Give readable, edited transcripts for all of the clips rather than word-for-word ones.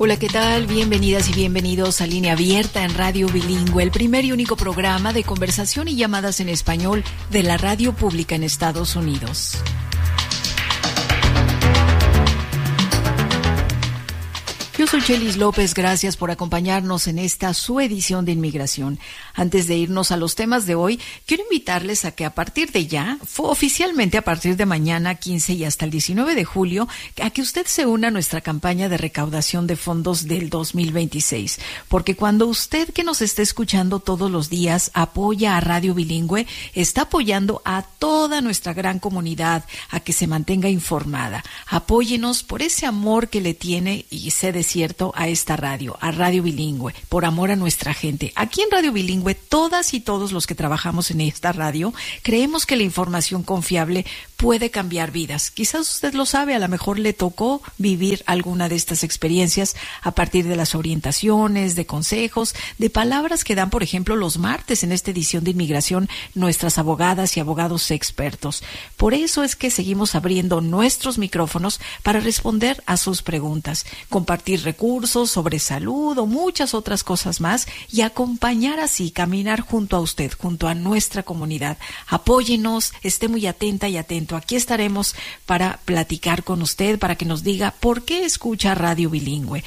Hola, ¿qué tal? Bienvenidas y bienvenidos a Línea Abierta en Radio Bilingüe, el primer y único programa de conversación y llamadas en español de la radio pública en Estados Unidos. Yo soy Chelis López, gracias por acompañarnos en esta su edición de Inmigración. Antes de irnos a los temas de hoy, quiero invitarles a que a partir de ya, oficialmente a partir de mañana 15 y hasta el 19 de julio, a que usted se una a nuestra campaña de recaudación de fondos del 2026. Porque cuando usted que nos está escuchando todos los días apoya a Radio Bilingüe, está apoyando a toda nuestra gran comunidad a que se mantenga informada. Apóyenos por ese amor que le tiene y sé de cierto a esta radio, a Radio Bilingüe, por amor a nuestra gente. Aquí en Radio Bilingüe, todas y todos los que trabajamos en esta radio, creemos que la información confiable puede cambiar vidas. Quizás usted lo sabe, a lo mejor le tocó vivir alguna de estas experiencias a partir de las orientaciones, de consejos, de palabras que dan, por ejemplo, los martes en esta edición de Inmigración nuestras abogadas y abogados expertos. Por eso es que seguimos abriendo nuestros micrófonos para responder a sus preguntas, compartir recursos sobre salud o muchas otras cosas más y acompañar así, caminar junto a usted, junto a nuestra comunidad. Apóyenos, esté muy atenta y atento. Aquí estaremos para platicar con usted, para que nos diga por qué escucha Radio Bilingüe.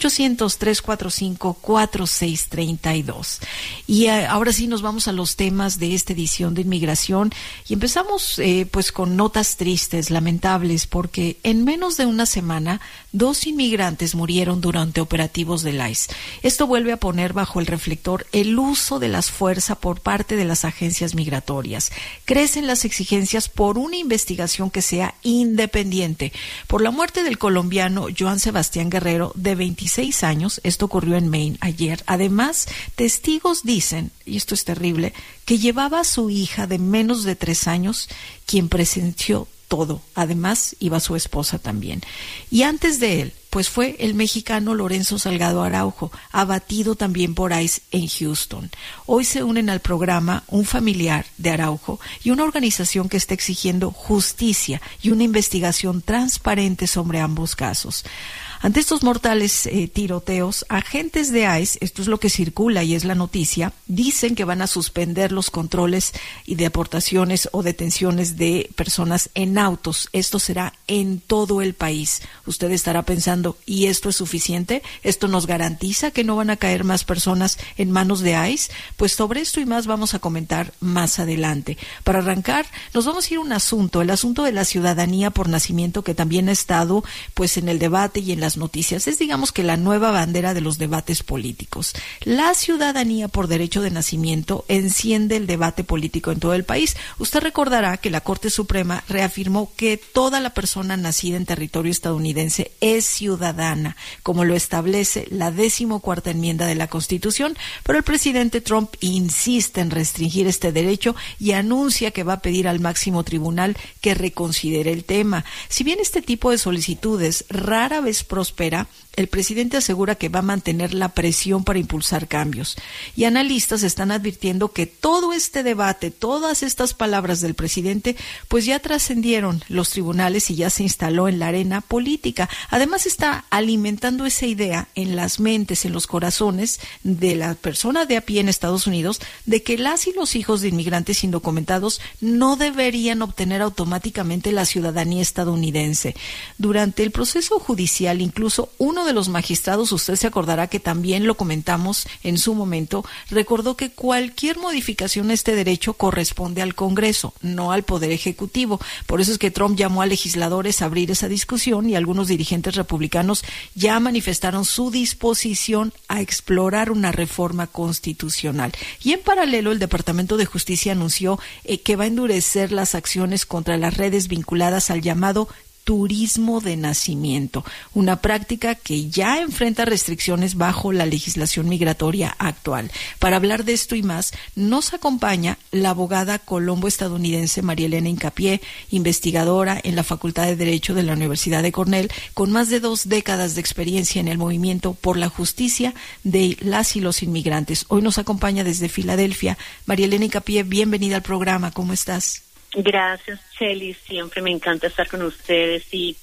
1-800-345-4632. Y ahora sí nos vamos a los temas de esta edición de Inmigración y empezamos pues con notas tristes, lamentables, porque en menos de una semana 2 inmigrantes murieron durante operativos del ICE. Esto vuelve a poner bajo el reflector el uso de las fuerzas por parte de las agencias migratorias. Crecen las exigencias por una investigación que sea independiente. Por la muerte del colombiano Joan Sebastián Guerrero, de 26 años, esto ocurrió en Maine ayer. Además, testigos dicen, y esto es terrible, que llevaba a su hija de menos de 3 años, quien presenció todo. Además, iba su esposa también. Y antes de él, pues fue el mexicano Lorenzo Salgado Araujo, abatido también por ICE en Houston. Hoy se unen al programa un familiar de Araujo y una organización que está exigiendo justicia y una investigación transparente sobre ambos casos. Ante estos mortales tiroteos, agentes de ICE, esto es lo que circula y es la noticia, dicen que van a suspender los controles y deportaciones o detenciones de personas en autos. Esto será en todo el país. Usted estará pensando, ¿y esto es suficiente? ¿Esto nos garantiza que no van a caer más personas en manos de ICE? Pues sobre esto y más vamos a comentar más adelante. Para arrancar, nos vamos a ir a un asunto, el asunto de la ciudadanía por nacimiento, que también ha estado pues en el debate y en las noticias. Es, digamos, que la nueva bandera de los debates políticos. La ciudadanía por derecho de nacimiento enciende el debate político en todo el país. Usted recordará que la Corte Suprema reafirmó que toda la persona nacida en territorio estadounidense es ciudadana, como lo establece la 14ª enmienda de la Constitución, pero el presidente Trump insiste en restringir este derecho y anuncia que va a pedir al máximo tribunal que reconsidere el tema. Si bien este tipo de solicitudes rara vez prospera, el presidente asegura que va a mantener la presión para impulsar cambios. Y analistas están advirtiendo que todo este debate, todas estas palabras del presidente, pues ya trascendieron los tribunales y ya se instaló en la arena política. Además está alimentando esa idea en las mentes, en los corazones de la persona de a pie en Estados Unidos, de que las y los hijos de inmigrantes indocumentados no deberían obtener automáticamente la ciudadanía estadounidense. Durante el proceso judicial, incluso uno de los magistrados, usted se acordará que también lo comentamos en su momento, recordó que cualquier modificación a este derecho corresponde al Congreso, no al Poder Ejecutivo. Por eso es que Trump llamó a legisladores a abrir esa discusión y algunos dirigentes republicanos ya manifestaron su disposición a explorar una reforma constitucional. Y en paralelo, el Departamento de Justicia anunció que va a endurecer las acciones contra las redes vinculadas al llamado turismo de nacimiento, una práctica que ya enfrenta restricciones bajo la legislación migratoria actual. Para hablar de esto y más, nos acompaña la abogada colombo-estadounidense María Elena Hincapié, investigadora en la Facultad de Derecho de la Universidad de Cornell, con más de 2 décadas de experiencia en el movimiento por la justicia de las y los inmigrantes. Hoy nos acompaña desde Filadelfia. María Elena Hincapié, bienvenida al programa. ¿Cómo estás? Gracias, Chely. Siempre me encanta estar con ustedes y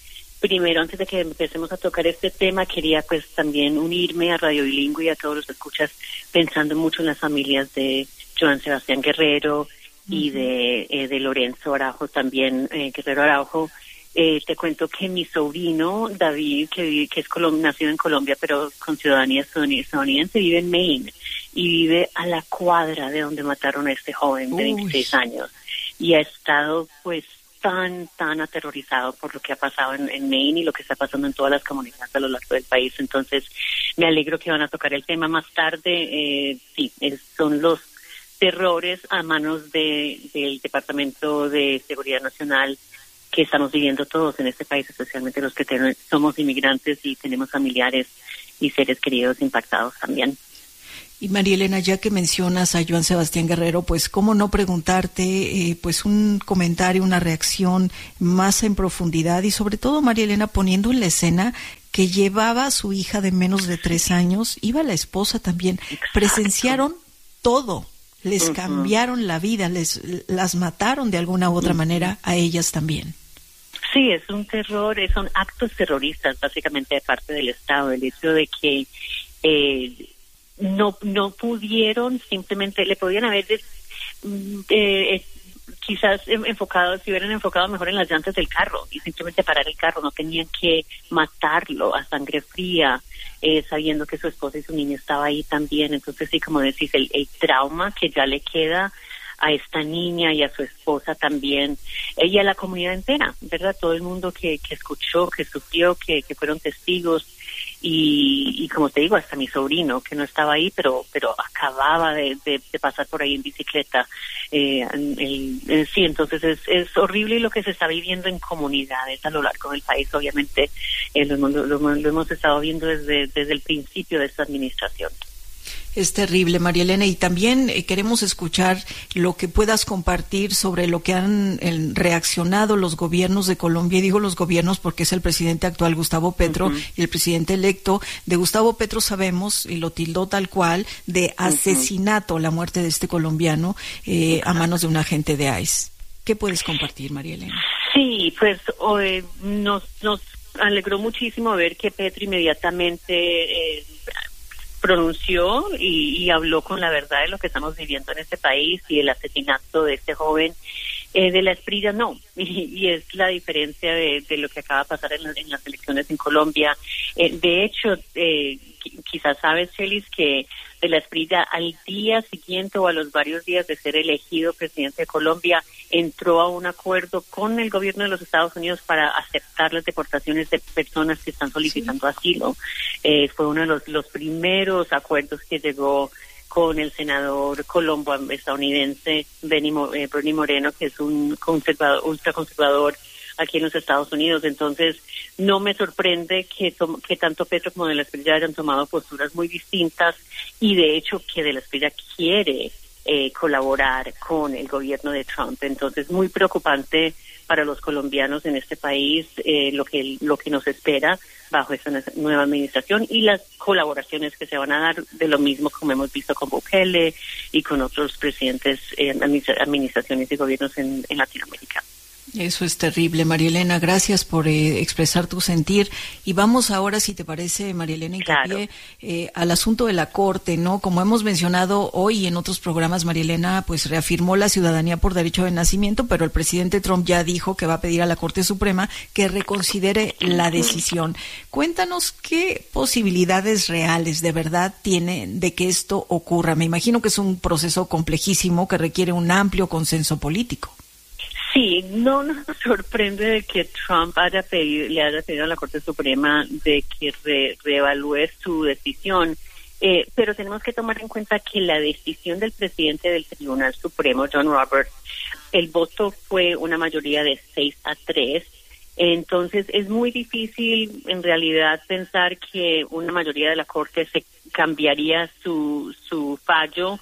Primero, antes de que empecemos a tocar este tema, quería pues también unirme a Radio Bilingüe y a todos los que escuchas, pensando mucho en las familias de Joan Sebastián Guerrero y de Lorenzo Araujo también, Guerrero Araujo. Te cuento que mi sobrino David, que es nacido en Colombia pero con ciudadanía estadounidense, vive en Maine y vive a la cuadra de donde mataron a este joven de 26 años y ha estado pues tan aterrorizado por lo que ha pasado en Maine y lo que está pasando en todas las comunidades a lo largo del país. Entonces me alegro que van a tocar el tema más tarde. Son los terrores a manos del Departamento de Seguridad Nacional que estamos viviendo todos en este país, especialmente los que somos inmigrantes y tenemos familiares y seres queridos impactados también. Y María Elena, ya que mencionas a Joan Sebastián Guerrero, pues cómo no preguntarte pues un comentario, una reacción más en profundidad y sobre todo, María Elena, poniendo en la escena que llevaba a su hija de menos de 3 años, iba la esposa también. Exacto. Presenciaron todo, les cambiaron la vida, las mataron de alguna u otra manera a ellas también. Sí, es un terror, son actos terroristas básicamente de parte del Estado, el hecho de que no pudieron, simplemente le podían haber quizás si hubieran enfocado mejor en las llantas del carro y simplemente parar el carro, no tenían que matarlo a sangre fría, sabiendo que su esposa y su niño estaba ahí también. Entonces sí, como decís, el trauma que ya le queda a esta niña y a su esposa también, y a la comunidad entera, ¿verdad? Todo el mundo que escuchó, que sufrió, que fueron testigos, y como te digo, hasta mi sobrino, que no estaba ahí, pero acababa de pasar por ahí en bicicleta. Sí, entonces es horrible lo que se está viviendo en comunidades a lo largo del país. Obviamente lo hemos estado viendo desde el principio de esta administración. Es terrible, María Elena, y también queremos escuchar lo que puedas compartir sobre lo que han reaccionado los gobiernos de Colombia, y digo los gobiernos porque es el presidente actual Gustavo Petro y el presidente electo. De Gustavo Petro sabemos, y lo tildó tal cual, de asesinato, la muerte de este colombiano a manos de un agente de ICE. ¿Qué puedes compartir, María Elena? Sí, pues nos alegró muchísimo ver que Petro inmediatamente pronunció y habló con la verdad de lo que estamos viviendo en este país y el asesinato de este joven de la Esprilla, no. Y es la diferencia de lo que acaba de pasar en las elecciones en Colombia. De hecho, quizás sabes, Chelis, que de la Esprilla al día siguiente o a los varios días de ser elegido presidente de Colombia, entró a un acuerdo con el gobierno de los Estados Unidos para aceptar las deportaciones de personas que están solicitando asilo. Fue uno de los primeros acuerdos que llegó con el senador colombo estadounidense Bernie Moreno, que es un ultraconservador aquí en los Estados Unidos. Entonces, no me sorprende que tanto Petro como de la Esprilla hayan tomado posturas muy distintas, y de hecho que de la Esprilla quiere colaborar con el gobierno de Trump. Entonces, muy preocupante para los colombianos en este país lo que nos espera bajo esta nueva administración y las colaboraciones que se van a dar, de lo mismo como hemos visto con Bukele y con otros presidentes, administraciones y gobiernos en Latinoamérica. Eso es terrible, María Elena. Gracias por expresar tu sentir. Y vamos ahora, si te parece, María Elena, hincapié al asunto de la Corte, ¿no? Como hemos mencionado hoy y en otros programas, María Elena pues reafirmó la ciudadanía por derecho de nacimiento, pero el presidente Trump ya dijo que va a pedir a la Corte Suprema que reconsidere la decisión. Cuéntanos qué posibilidades reales de verdad tiene de que esto ocurra. Me imagino que es un proceso complejísimo que requiere un amplio consenso político. Sí, no nos sorprende de que Trump le haya pedido a la Corte Suprema de que reevalúe su decisión, pero tenemos que tomar en cuenta que la decisión del presidente del Tribunal Supremo, John Roberts, el voto fue una mayoría de 6-3, entonces es muy difícil en realidad pensar que una mayoría de la Corte se cambiaría su fallo,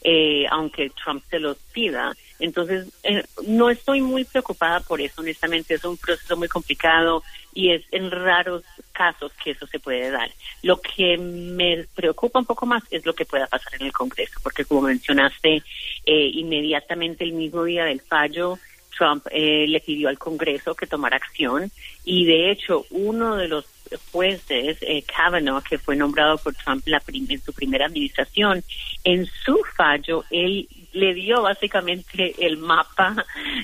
aunque Trump se los pida. Entonces, no estoy muy preocupada por eso, honestamente. Es un proceso muy complicado y es en raros casos que eso se puede dar. Lo que me preocupa un poco más es lo que pueda pasar en el Congreso, porque como mencionaste, inmediatamente el mismo día del fallo, Trump le pidió al Congreso que tomara acción, y de hecho uno de los jueces, Kavanaugh, que fue nombrado por Trump en su primera administración, en su fallo él le dio básicamente el mapa,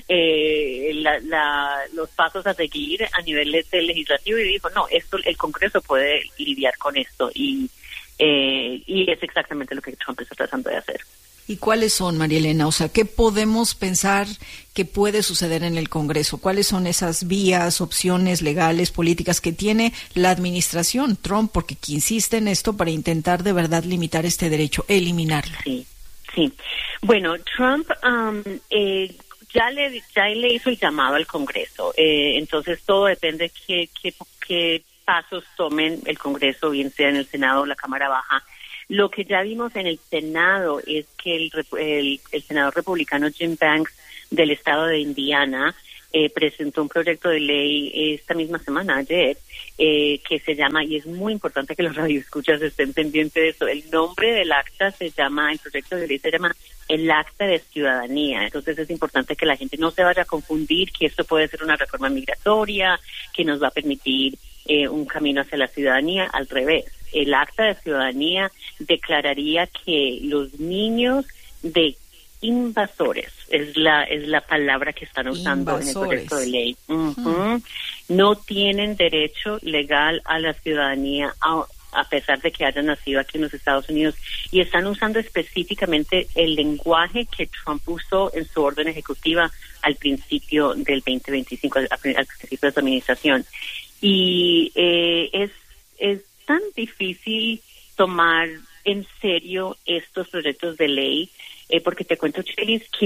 los pasos a seguir a nivel legislativo, y dijo, no, esto el Congreso puede lidiar con esto, y es exactamente lo que Trump está tratando de hacer. ¿Y cuáles son, María Elena? O sea, ¿qué podemos pensar que puede suceder en el Congreso? ¿Cuáles son esas vías, opciones legales, políticas que tiene la administración Trump? Porque que insiste en esto para intentar de verdad limitar este derecho, eliminarlo. Sí. Bueno, Trump ya le hizo el llamado al Congreso. Entonces todo depende qué pasos tomen el Congreso, bien sea en el Senado o la Cámara Baja. Lo que ya vimos en el Senado es que el senador republicano Jim Banks del estado de Indiana presentó un proyecto de ley esta misma semana, ayer, que se llama, y es muy importante que los radioescuchas estén pendientes de eso, el nombre del acta el proyecto de ley se llama el Acta de Ciudadanía. Entonces es importante que la gente no se vaya a confundir que esto puede ser una reforma migratoria, que nos va a permitir un camino hacia la ciudadanía. Al revés, el Acta de Ciudadanía declararía que los niños de invasores, es la palabra que están usando en el proyecto de ley, no tienen derecho legal a la ciudadanía a pesar de que hayan nacido aquí en los Estados Unidos, y están usando específicamente el lenguaje que Trump usó en su orden ejecutiva al principio del 2025, al principio de su administración. Y es tan difícil tomar en serio estos proyectos de ley, porque te cuento, Chelis, que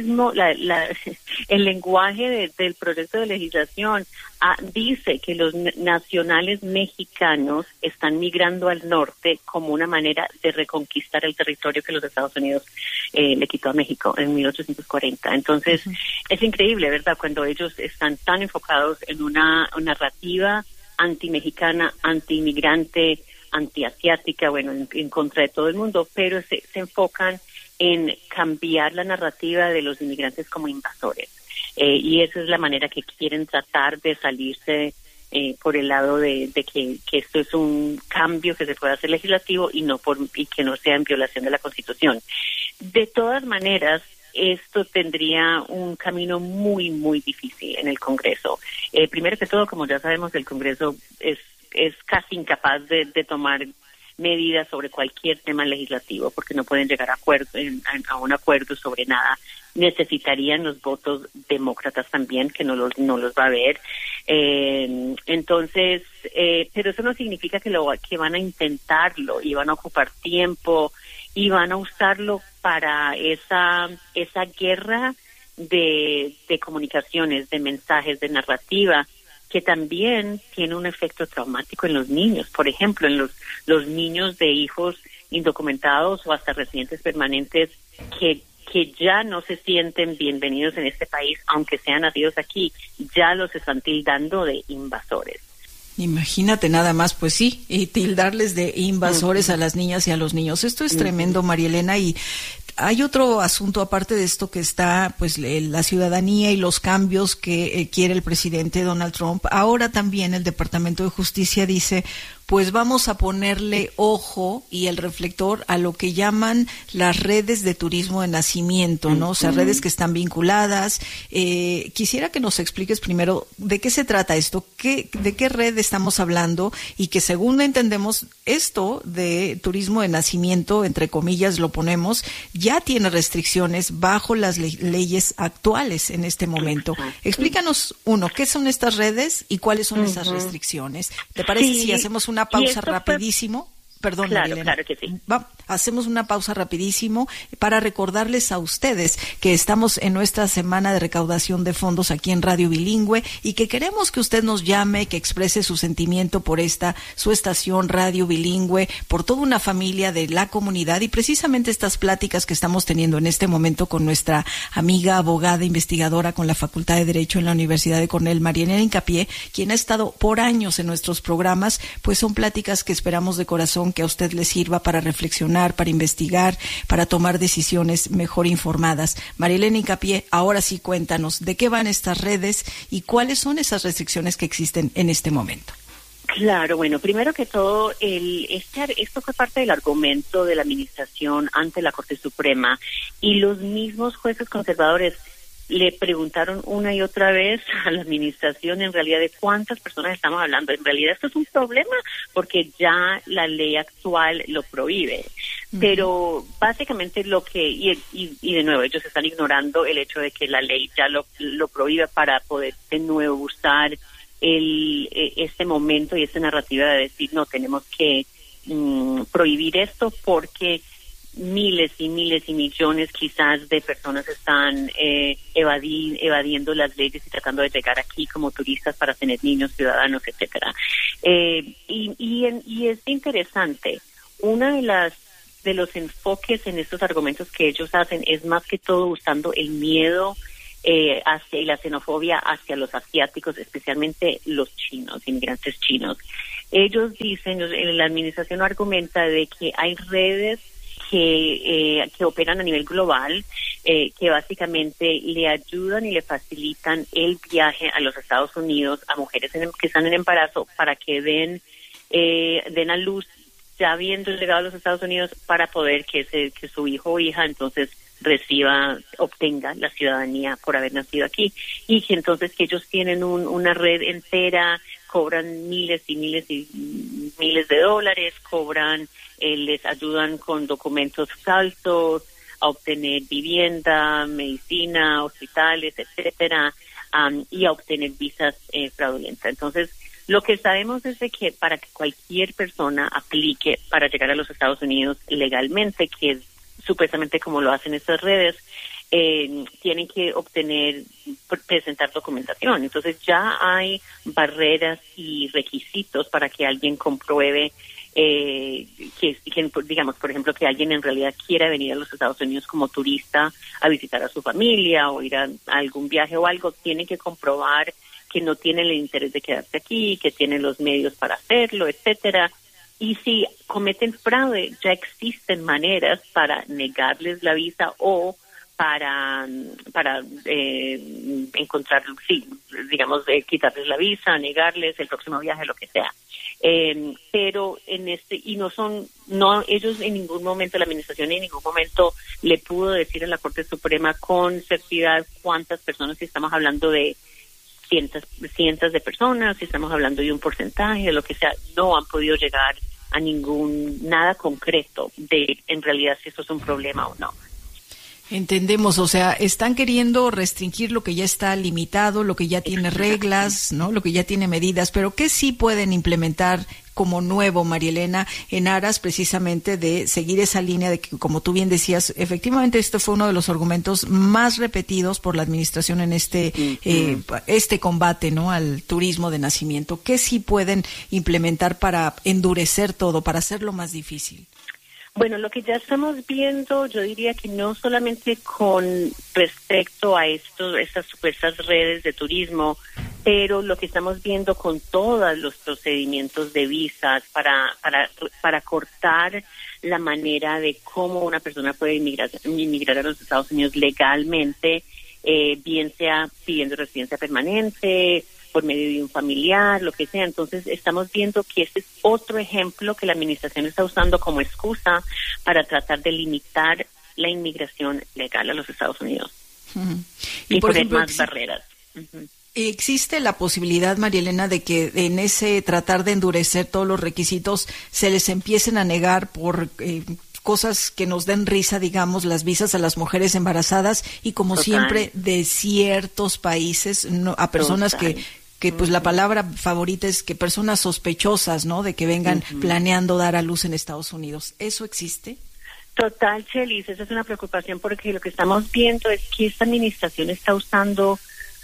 el lenguaje del proyecto de legislación dice que los nacionales mexicanos están migrando al norte como una manera de reconquistar el territorio que los Estados Unidos le quitó a México en 1840. Entonces, es increíble, ¿verdad?, cuando ellos están tan enfocados en una narrativa anti-mexicana, anti-inmigrante, anti-asiática, bueno, en contra de todo el mundo, pero se enfocan en cambiar la narrativa de los inmigrantes como invasores. Y esa es la manera que quieren tratar de salirse por el lado de que esto es un cambio que se pueda hacer legislativo y que no sea en violación de la Constitución. De todas maneras, esto tendría un camino muy, muy difícil en el Congreso. Primero que todo, como ya sabemos, el Congreso es casi incapaz de tomar medidas sobre cualquier tema legislativo, porque no pueden llegar a un acuerdo sobre nada. Necesitarían los votos demócratas también, que no los va a haber. Entonces, pero eso no significa que van a intentarlo y van a ocupar tiempo y van a usarlo para esa guerra de comunicaciones, de mensajes, de narrativa, que también tiene un efecto traumático en los niños. Por ejemplo, en los niños de hijos indocumentados o hasta residentes permanentes que ya no se sienten bienvenidos en este país, aunque sean nacidos aquí, ya los están tildando de invasores. Imagínate nada más, pues sí, y tildarles de invasores a las niñas y a los niños. Esto es tremendo, María Elena, y hay otro asunto aparte de esto que está, pues, la ciudadanía y los cambios que quiere el presidente Donald Trump. Ahora también el Departamento de Justicia dice, pues vamos a ponerle ojo y el reflector a lo que llaman las redes de turismo de nacimiento, ¿no? O sea, redes que están vinculadas. Quisiera que nos expliques primero de qué se trata esto, de qué red estamos hablando, y que según entendemos, esto de turismo de nacimiento, entre comillas lo ponemos, ya tiene restricciones bajo las leyes actuales en este momento. Explícanos, ¿qué son estas redes y cuáles son esas restricciones? ¿Te parece si hacemos una pausa rapidísimo? Perdón, claro que sí. Hacemos una pausa rapidísimo para recordarles a ustedes que estamos en nuestra semana de recaudación de fondos aquí en Radio Bilingüe y que queremos que usted nos llame, que exprese su sentimiento por su estación Radio Bilingüe, por toda una familia de la comunidad, y precisamente estas pláticas que estamos teniendo en este momento con nuestra amiga abogada investigadora con la Facultad de Derecho en la Universidad de Cornell, María Elena Hincapié, quien ha estado por años en nuestros programas, pues son pláticas que esperamos de corazón información que a usted le sirva para reflexionar, para investigar, para tomar decisiones mejor informadas. María Elena Hincapié, ahora sí cuéntanos de qué van estas redes y cuáles son esas restricciones que existen en este momento. Claro, bueno, primero que todo, esto fue parte del argumento de la administración ante la Corte Suprema, y los mismos jueces conservadores le preguntaron una y otra vez a la administración en realidad de cuántas personas estamos hablando. En realidad esto es un problema porque ya la ley actual lo prohíbe. Pero básicamente y de nuevo ellos están ignorando el hecho de que la ley ya lo prohíbe para poder de nuevo usar este momento y esta narrativa de decir no, tenemos que prohibir esto porque miles y miles y millones quizás de personas están evadiendo las leyes y tratando de llegar aquí como turistas para tener niños, ciudadanos, etcétera. Y es interesante, de los enfoques en estos argumentos que ellos hacen es más que todo usando el miedo y la xenofobia hacia los asiáticos, especialmente los chinos, inmigrantes chinos. Ellos dicen, la administración argumenta de que hay redes que operan a nivel global, que básicamente le ayudan y le facilitan el viaje a los Estados Unidos a mujeres que están en embarazo para que den a luz ya habiendo llegado a los Estados Unidos para poder que su hijo o hija entonces obtenga la ciudadanía por haber nacido aquí, y que entonces que ellos tienen una red entera, cobran miles y miles y miles de dólares, les ayudan con documentos falsos a obtener vivienda, medicina, hospitales, etcétera, y a obtener visas fraudulentas. Entonces, lo que sabemos es de que para que cualquier persona aplique para llegar a los Estados Unidos legalmente, que es supuestamente como lo hacen estas redes, tienen que presentar documentación. Entonces ya hay barreras y requisitos para que alguien compruebe que digamos, por ejemplo, que alguien en realidad quiera venir a los Estados Unidos como turista a visitar a su familia o ir a algún viaje o algo. Tienen que comprobar que no tienen el interés de quedarse aquí, que tienen los medios para hacerlo, etcétera. Y si cometen fraude, ya existen maneras para negarles la visa o para encontrar, sí, digamos, quitarles la visa, negarles el próximo viaje, lo que sea. Pero ellos en ningún momento, la administración en ningún momento le pudo decir a la Corte Suprema con certidumbre cuántas personas, si estamos hablando de cientos de personas, si estamos hablando de un porcentaje, de lo que sea, no han podido llegar a nada concreto de en realidad si esto es un problema o no. Entendemos, o sea, están queriendo restringir lo que ya está limitado, lo que ya tiene reglas, ¿no? Lo que ya tiene medidas, pero ¿qué sí pueden implementar como nuevo, María Elena, en aras precisamente de seguir esa línea de que, como tú bien decías, efectivamente esto fue uno de los argumentos más repetidos por la administración en este combate, ¿no?, al turismo de nacimiento? ¿Qué sí pueden implementar para endurecer todo, para hacerlo más difícil? Bueno, lo que ya estamos viendo, yo diría que no solamente con respecto a estas supuestas redes de turismo, pero lo que estamos viendo con todos los procedimientos de visas para cortar la manera de cómo una persona puede inmigrar a los Estados Unidos legalmente, bien sea pidiendo residencia permanente, por medio de un familiar, lo que sea. Entonces estamos viendo que este es otro ejemplo que la administración está usando como excusa para tratar de limitar la inmigración legal a los Estados Unidos. Y por poner más barreras. ¿Existe la posibilidad, María Elena, de que en ese tratar de endurecer todos los requisitos se les empiecen a negar por cosas que nos den risa, digamos, las visas a las mujeres embarazadas y, como siempre, de ciertos países a personas que pues la palabra favorita es que personas sospechosas, ¿no?, de que vengan planeando dar a luz en Estados Unidos? ¿Eso existe? Total, Chelis, esa es una preocupación porque lo que estamos viendo es que esta administración está usando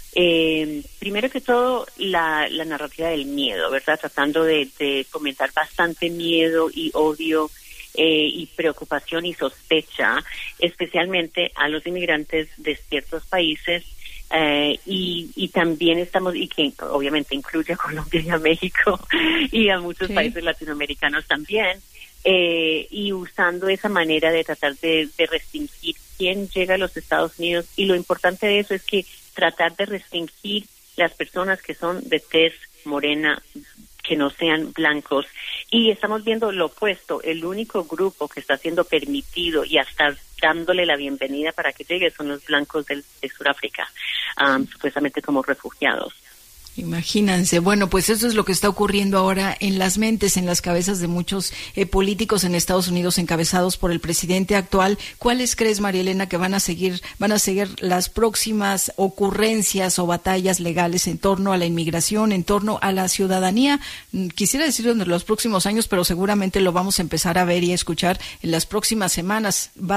primero que todo la narrativa del miedo, ¿verdad? Tratando de fomentar bastante miedo y odio y preocupación y sospecha, especialmente a los inmigrantes de ciertos países, y también y que obviamente incluye a Colombia y a México y a muchos países latinoamericanos también, y usando esa manera de tratar de restringir quién llega a los Estados Unidos. Y lo importante de eso es que tratar de restringir las personas que son de tez morena, que no sean blancos. Y estamos viendo lo opuesto. El único grupo que está siendo permitido y hasta dándole la bienvenida para que llegue son los blancos de Sudáfrica, supuestamente como refugiados. Imagínense. Bueno, pues eso es lo que está ocurriendo ahora en las mentes, en las cabezas de muchos políticos en Estados Unidos encabezados por el presidente actual. ¿Cuáles crees, María Elena, que van a seguir las próximas ocurrencias o batallas legales en torno a la inmigración, en torno a la ciudadanía? Quisiera decir en los próximos años, pero seguramente lo vamos a empezar a ver y a escuchar en las próximas semanas. Van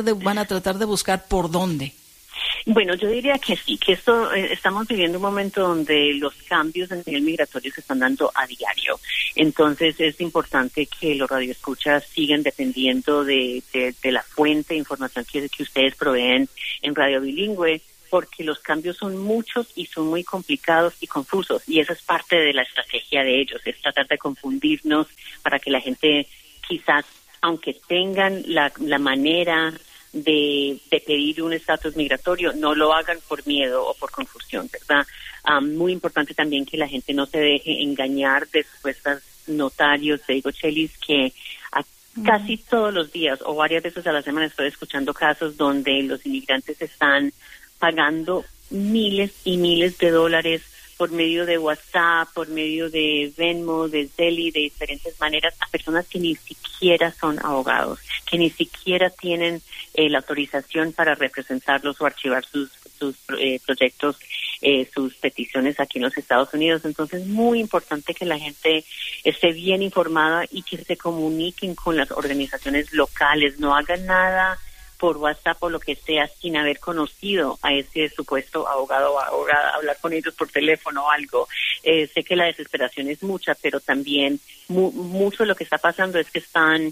a tratar de buscar por dónde. Bueno, yo diría que sí, que estamos viviendo un momento donde los cambios en nivel migratorio se están dando a diario. Entonces es importante que los radioescuchas sigan dependiendo de la fuente de información que ustedes proveen en Radio Bilingüe, porque los cambios son muchos y son muy complicados y confusos. Y esa es parte de la estrategia de ellos, es tratar de confundirnos para que la gente quizás, aunque tengan la manera de pedir un estatus migratorio, no lo hagan por miedo o por confusión, ¿verdad? Muy importante también que la gente no se deje engañar de supuestos notarios. Te digo, Chelis, que casi todos los días o varias veces a la semana estoy escuchando casos donde los inmigrantes están pagando miles y miles de dólares por medio de WhatsApp, por medio de Venmo, de Zelle, de diferentes maneras, a personas que ni siquiera son abogados, que ni siquiera tienen la autorización para representarlos o archivar sus proyectos, sus peticiones aquí en los Estados Unidos. Entonces, es muy importante que la gente esté bien informada y que se comuniquen con las organizaciones locales, no hagan nada por WhatsApp o lo que sea sin haber conocido a ese supuesto abogado o abogada, hablar con ellos por teléfono o algo. Sé que la desesperación es mucha, pero también mucho de lo que está pasando es que están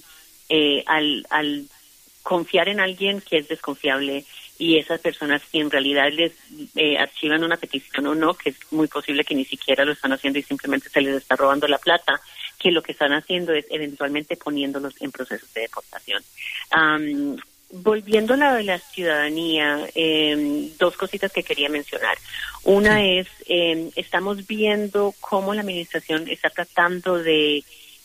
al confiar en alguien que es desconfiable, y esas personas que en realidad les archivan una petición o no, que es muy posible que ni siquiera lo están haciendo y simplemente se les está robando la plata, que lo que están haciendo es eventualmente poniéndolos en procesos de deportación. Volviendo a la de la ciudadanía, dos cositas que quería mencionar. Una es, estamos viendo cómo la administración está tratando de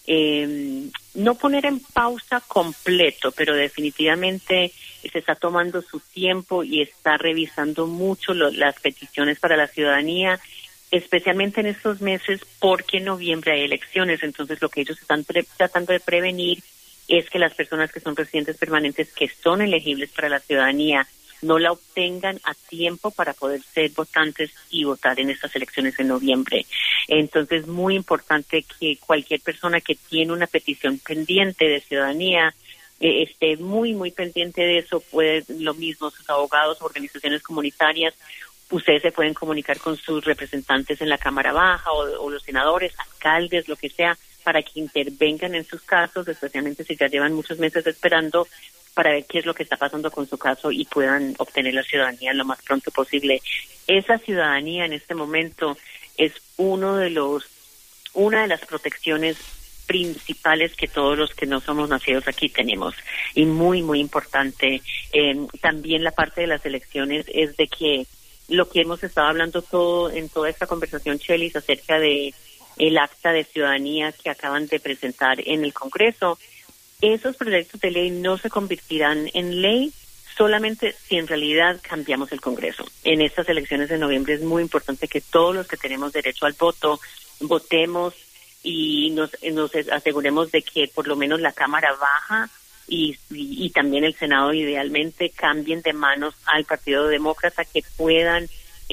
no poner en pausa completo, pero definitivamente se está tomando su tiempo y está revisando mucho las peticiones para la ciudadanía, especialmente en estos meses porque en noviembre hay elecciones. Entonces lo que ellos están tratando de prevenir es que las personas que son residentes permanentes que son elegibles para la ciudadanía no la obtengan a tiempo para poder ser votantes y votar en estas elecciones en noviembre. Entonces, muy importante que cualquier persona que tiene una petición pendiente de ciudadanía esté muy, muy pendiente de eso. Lo mismo, sus abogados, organizaciones comunitarias, ustedes se pueden comunicar con sus representantes en la Cámara Baja o los senadores, alcaldes, lo que sea, para que intervengan en sus casos, especialmente si ya llevan muchos meses esperando, para ver qué es lo que está pasando con su caso y puedan obtener la ciudadanía lo más pronto posible. Esa ciudadanía en este momento es una de las protecciones principales que todos los que no somos nacidos aquí tenemos, y muy, muy importante. También la parte de las elecciones es de que lo que hemos estado hablando en toda esta conversación, Chelis, acerca de el acta de ciudadanía que acaban de presentar en el Congreso, esos proyectos de ley no se convertirán en ley solamente si en realidad cambiamos el Congreso. En estas elecciones de noviembre es muy importante que todos los que tenemos derecho al voto votemos y nos aseguremos de que por lo menos la Cámara Baja y también el Senado idealmente cambien de manos al Partido Demócrata, que puedan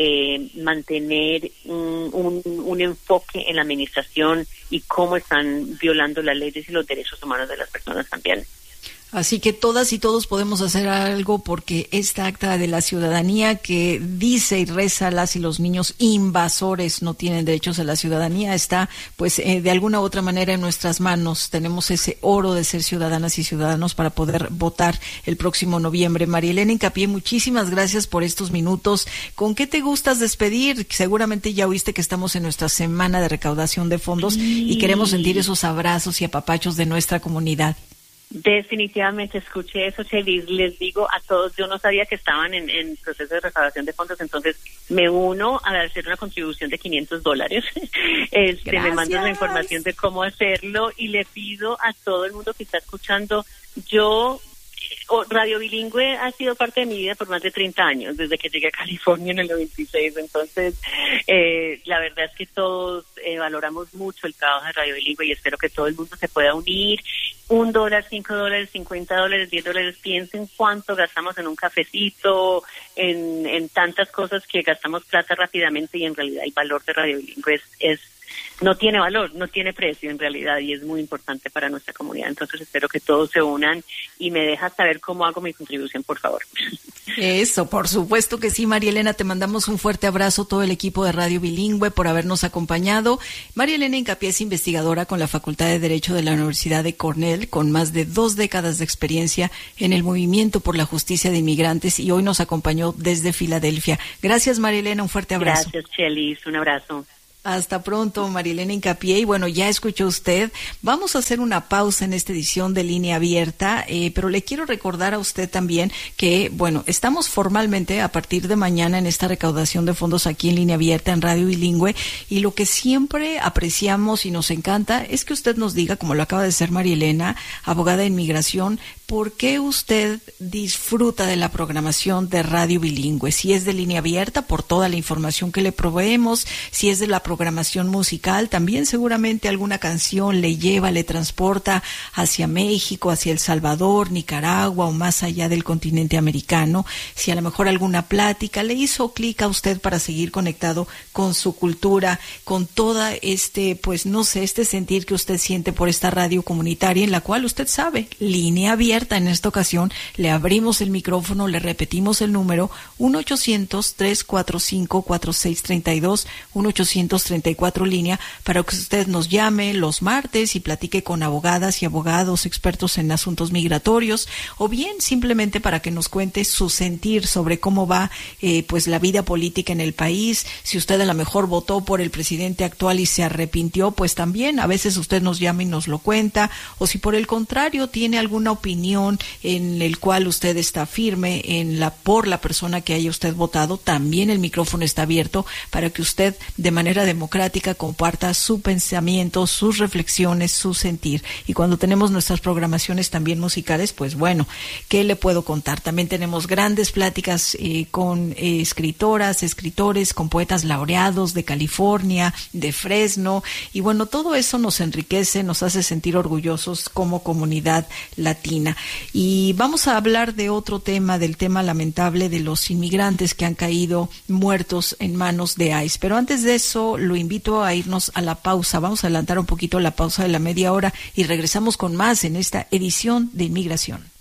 mantener un enfoque en la administración y cómo están violando las leyes y los derechos humanos de las personas también. Así que todas y todos podemos hacer algo porque esta acta de la ciudadanía que dice y reza las y los niños invasores no tienen derechos a la ciudadanía está pues de alguna u otra manera en nuestras manos. Tenemos ese oro de ser ciudadanas y ciudadanos para poder votar el próximo noviembre. María Elena Hincapié, muchísimas gracias por estos minutos. ¿Con qué te gustas despedir? Seguramente ya oíste que estamos en nuestra semana de recaudación de fondos y queremos sentir esos abrazos y apapachos de nuestra comunidad. Definitivamente escuché eso, Chelis. Les digo a todos, yo no sabía que estaban en proceso de recaudación de fondos, entonces me uno a hacer una contribución de $500. Me mandan la información de cómo hacerlo y le pido a todo el mundo que está escuchando, Radio Bilingüe ha sido parte de mi vida por más de 30 años, desde que llegué a California en el 96. Entonces, la verdad es que todos valoramos mucho el trabajo de Radio Bilingüe y espero que todo el mundo se pueda unir. $1, $5, $50, $10. Piensen cuánto gastamos en un cafecito, en tantas cosas que gastamos plata rápidamente y en realidad el valor de Radio Bilingüe no tiene valor, no tiene precio en realidad y es muy importante para nuestra comunidad. Entonces espero que todos se unan y me dejas saber cómo hago mi contribución, por favor. Eso, por supuesto que sí, María Elena, te mandamos un fuerte abrazo todo el equipo de Radio Bilingüe por habernos acompañado. María Elena Hincapié es investigadora con la Facultad de Derecho de la Universidad de Cornell, con más de 2 décadas de experiencia en el movimiento por la justicia de inmigrantes y hoy nos acompañó desde Filadelfia. Gracias, María Elena, un fuerte abrazo. Gracias, Chelis, un abrazo. Hasta pronto, María Elena Hincapié. Y bueno, ya escuchó usted. Vamos a hacer una pausa en esta edición de Línea Abierta, pero le quiero recordar a usted también que, bueno, estamos formalmente a partir de mañana en esta recaudación de fondos aquí en Línea Abierta, en Radio Bilingüe, y lo que siempre apreciamos y nos encanta es que usted nos diga, como lo acaba de hacer María Elena, abogada de inmigración, ¿por qué usted disfruta de la programación de Radio Bilingüe? Si es de Línea Abierta, por toda la información que le proveemos, si es de la programación musical, también seguramente alguna canción le lleva, le transporta hacia México, hacia El Salvador, Nicaragua o más allá del continente americano. Si a lo mejor alguna plática le hizo clic a usted para seguir conectado con su cultura, con toda pues no sé, este sentir que usted siente por esta radio comunitaria en la cual usted sabe, Línea Abierta. En esta ocasión le abrimos el micrófono, le repetimos el número 1-800-345-4632, 1-800-34 línea, para que usted nos llame los martes y platique con abogadas y abogados expertos en asuntos migratorios, o bien simplemente para que nos cuente su sentir sobre cómo va pues la vida política en el país. Si usted a lo mejor votó por el presidente actual y se arrepintió, pues también a veces usted nos llama y nos lo cuenta, o si por el contrario tiene alguna opinión en el cual usted está firme por la persona que haya usted votado, también el micrófono está abierto para que usted de manera democrática comparta su pensamiento, sus reflexiones, su sentir. Y cuando tenemos nuestras programaciones también musicales, pues bueno, ¿qué le puedo contar? También tenemos grandes pláticas con escritoras, escritores, con poetas laureados de California, de Fresno, y bueno, todo eso nos enriquece, nos hace sentir orgullosos como comunidad latina. Y vamos a hablar de otro tema, del tema lamentable de los inmigrantes que han caído muertos en manos de ICE. Pero antes de eso, lo invito a irnos a la pausa. Vamos a adelantar un poquito la pausa de la media hora y regresamos con más en esta edición de Inmigración.